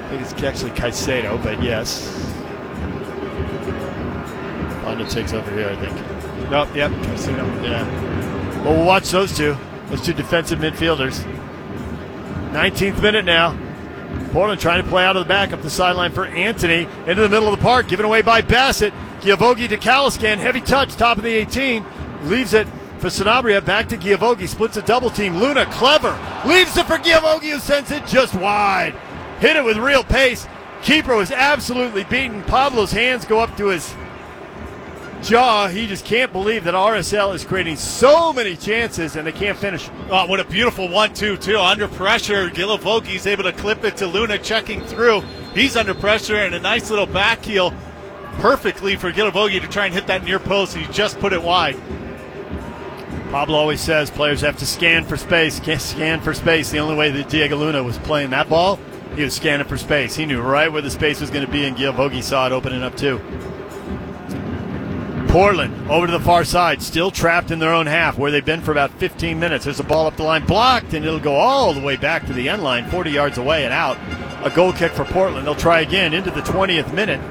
I think it's actually Caicedo, but yes. Honda takes over here, I think. Nope, yep, Caicedo. Yeah. Well, we'll watch those two defensive midfielders. 19th minute now. Portland trying to play out of the back up the sideline for Anthony. Into the middle of the park, given away by Bassett. Giavogi to Caliscan, heavy touch, top of the 18. Leaves it for Sanabria, back to Giavogi, splits a double team. Luna, clever, leaves it for Giavogi, who sends it just wide. Hit it with real pace. Keeper was absolutely beaten. Pablo's hands go up to his jaw. He just can't believe that RSL is creating so many chances and they can't finish. Oh, what a beautiful 1-2, too. Under pressure, Giavogi's able to clip it to Luna, checking through. He's under pressure, and a nice little back heel perfectly for Giavogi to try and hit that near post. He just put it wide. Pablo always says players have to scan for space. Can't scan for space. The only way that Diego Luna was playing that ball, he was scanning for space. He knew right where the space was going to be, and Giavogi saw it opening up too. Portland over to the far side, still trapped in their own half, where they've been for about 15 minutes. There's a ball up the line, blocked, and it'll go all the way back to the end line, 40 yards away and out. A goal kick for Portland. They'll try again into the 20th minute.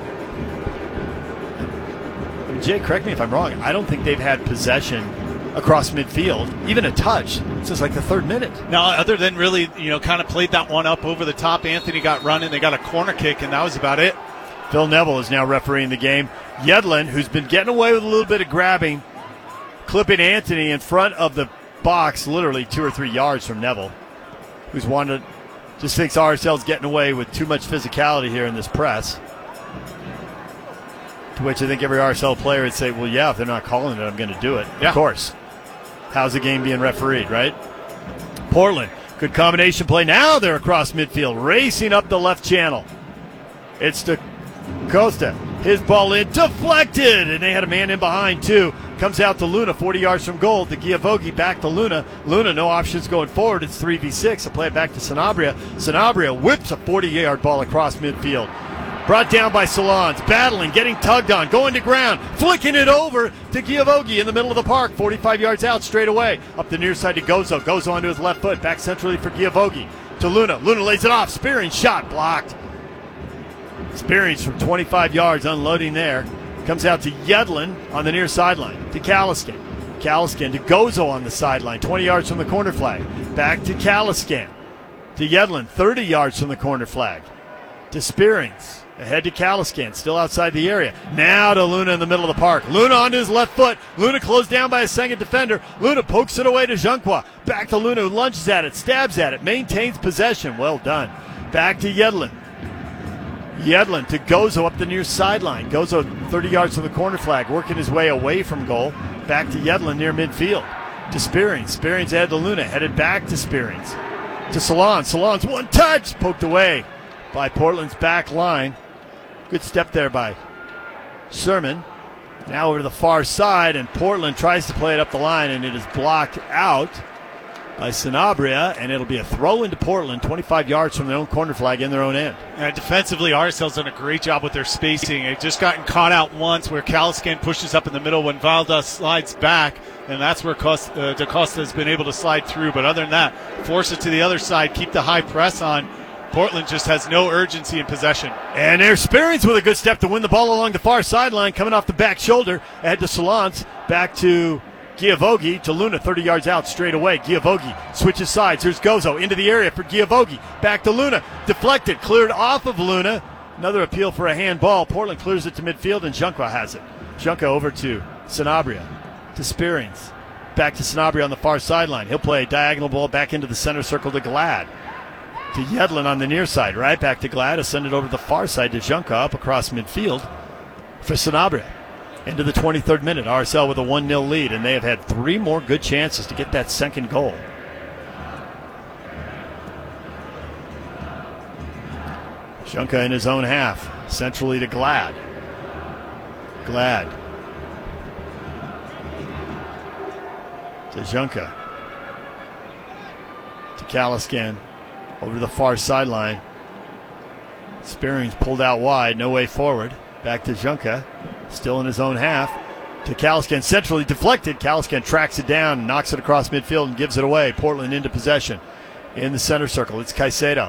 Jay, correct me if I'm wrong. I don't think they've had possession across midfield, even a touch, since like the third minute. No, other than really, kind of played that one up over the top. Anthony got running. They got a corner kick, and that was about it. Phil Neville is now refereeing the game. Yedlin, who's been getting away with a little bit of grabbing, clipping Anthony in front of the box, literally 2 or 3 yards from Neville, who's just thinks RSL's getting away with too much physicality here in this press. To which I think every RSL player would say, well, yeah, if they're not calling it, I'm going to do it. Yeah. Of course. How's the game being refereed, right? Portland, good combination play. Now they're across midfield, racing up the left channel. It's to Costa. His ball in, deflected, and they had a man in behind, too. Comes out to Luna, 40 yards from goal. To Giavogi, back to Luna. Luna, no options going forward. It's 3v6. They'll play it back to Sanabria. Sanabria whips a 40-yard ball across midfield. Brought down by Solans, battling, getting tugged on, going to ground, flicking it over to Giavogi in the middle of the park, 45 yards out straight away. Up the near side to Gozo. Gozo onto his left foot, back centrally for Giavogi. To Luna. Luna lays it off. Spearing shot, blocked. Spearings from 25 yards, unloading there. Comes out to Yedlin on the near sideline. To Caliscan. Caliscan to Gozo on the sideline, 20 yards from the corner flag. Back to Caliscan. To Yedlin, 30 yards from the corner flag. To Spearings. Ahead to Caliscan, still outside the area. Now to Luna in the middle of the park. Luna onto his left foot. Luna closed down by a second defender. Luna pokes it away to Junqua. Back to Luna, who lunges at it, stabs at it, maintains possession. Well done. Back to Yedlin. Yedlin to Gozo up the near sideline. Gozo 30 yards from the corner flag, working his way away from goal. Back to Yedlin near midfield. To Spearings. Spearings ahead to Luna, headed back to Spearings. To Solans. Solans, one touch, poked away by Portland's back line. Good step there by Sermon. Now over to the far side, and Portland tries to play it up the line, and it is blocked out by Sanabria, and it'll be a throw into Portland, 25 yards from their own corner flag in their own end. Defensively, RSL's done a great job with their spacing. They've just gotten caught out once where Caliscan pushes up in the middle when Valdas slides back, and that's where DaCosta has been able to slide through. But other than that, force it to the other side, keep the high press on. Portland just has no urgency in possession. And there's Spearings with a good step to win the ball along the far sideline, coming off the back shoulder. Ahead to Solans, back to Giavogi, to Luna, 30 yards out straight away. Giavogi switches sides. Here's Gozo into the area for Giavogi. Back to Luna. Deflected, cleared off of Luna. Another appeal for a handball. Portland clears it to midfield, and Junqua has it. Junqua over to Sanabria, to Spearings. Back to Sanabria on the far sideline. He'll play a diagonal ball back into the center circle to Glad. To Yedlin on the near side, right back to Glad. Send it over to the far side to Junqua up across midfield for Sanabria. Into the 23rd minute, RSL with a 1-0 lead, and they have had 3 more good chances to get that second goal. Junqua in his own half, centrally to Glad. Glad to Junqua. To Caliscan. Over to the far sideline. Spearings pulled out wide, no way forward. Back to Junqua, still in his own half. To Caliscan, centrally deflected. Caliscan tracks it down, knocks it across midfield, and gives it away. Portland into possession in the center circle. It's Caicedo.